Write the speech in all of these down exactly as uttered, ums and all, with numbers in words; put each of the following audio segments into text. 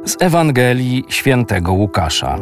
Z Ewangelii Świętego Łukasza.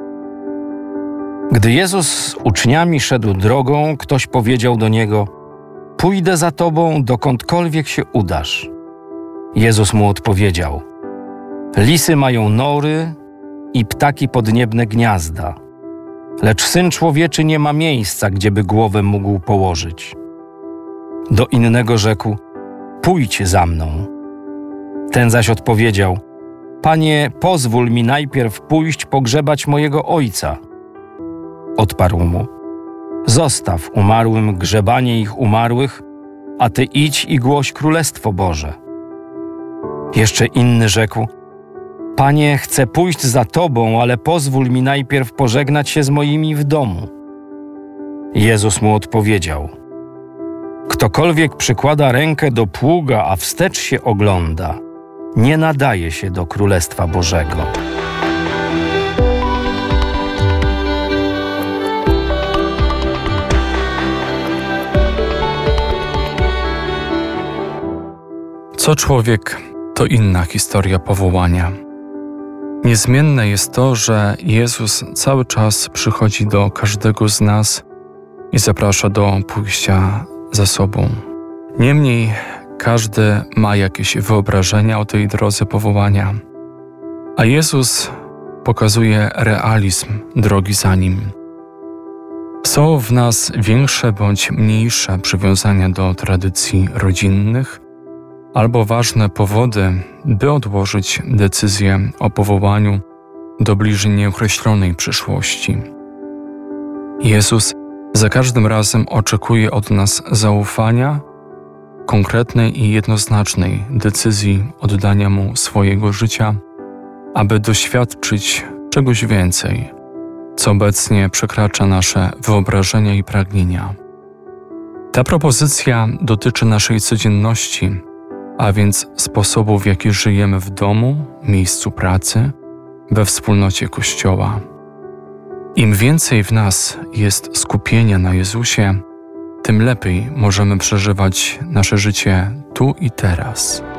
Gdy Jezus z uczniami szedł drogą, ktoś powiedział do Niego: „Pójdę za Tobą, dokądkolwiek się udasz”. Jezus mu odpowiedział: „Lisy mają nory i ptaki podniebne gniazda, lecz Syn Człowieczy nie ma miejsca, gdzieby głowę mógł położyć”. Do innego rzekł: „Pójdź za mną”. Ten zaś odpowiedział: „Panie, pozwól mi najpierw pójść pogrzebać mojego ojca”. Odparł mu: „Zostaw umarłym grzebanie ich umarłych, a ty idź i głoś Królestwo Boże”. Jeszcze inny rzekł: „Panie, chcę pójść za Tobą, ale pozwól mi najpierw pożegnać się z moimi w domu”. Jezus mu odpowiedział: „Ktokolwiek przykłada rękę do pługa, a wstecz się ogląda, nie nadaje się do Królestwa Bożego”. Co człowiek, to inna historia powołania. Niezmienne jest to, że Jezus cały czas przychodzi do każdego z nas i zaprasza do pójścia za sobą. Niemniej każdy ma jakieś wyobrażenia o tej drodze powołania, a Jezus pokazuje realizm drogi za Nim. Są w nas większe bądź mniejsze przywiązania do tradycji rodzinnych, albo ważne powody, by odłożyć decyzję o powołaniu do bliżej nieokreślonej przyszłości. Jezus za każdym razem oczekuje od nas zaufania, konkretnej i jednoznacznej decyzji oddania Mu swojego życia, aby doświadczyć czegoś więcej, co obecnie przekracza nasze wyobrażenia i pragnienia. Ta propozycja dotyczy naszej codzienności, a więc sposobu, w jaki żyjemy w domu, miejscu pracy, we wspólnocie Kościoła. Im więcej w nas jest skupienia na Jezusie, tym lepiej możemy przeżywać nasze życie tu i teraz.